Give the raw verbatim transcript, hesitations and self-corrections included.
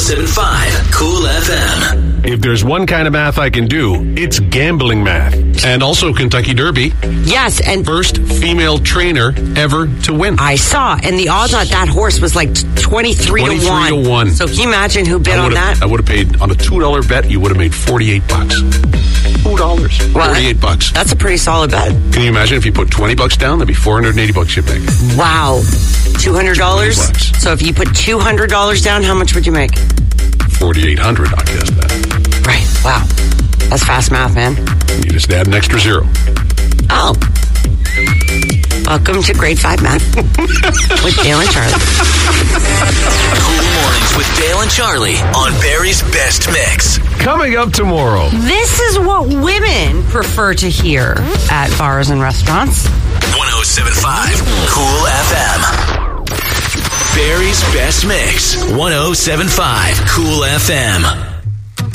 seven point five Cool F M. If there's one kind of math I can do, it's gambling math. And also Kentucky Derby. Yes, and First female trainer ever to win. I saw, and the odds on that horse was like twenty-three to one. twenty-three to one. So can you imagine who bid I on that? I would have paid, on a two dollar bet, you would have made forty-eight bucks. two dollars. Well, forty-eight bucks. That's a pretty solid bet. Can you imagine if you put twenty bucks down, that'd be four hundred eighty bucks you make. Wow. two hundred dollars? So if you put two hundred dollars down, how much would you make? forty-eight hundred, I guess that. Right. Wow. That's fast math, man. You just add an extra zero. Oh. Welcome to grade five math with Dale and Charlie. Cool Mornings with Dale and Charlie on Barry's Best Mix. Coming up tomorrow. This is what women prefer to hear at bars and restaurants. one oh seven point five Cool F M. Barry's Best Mix. one oh seven point five Cool F M.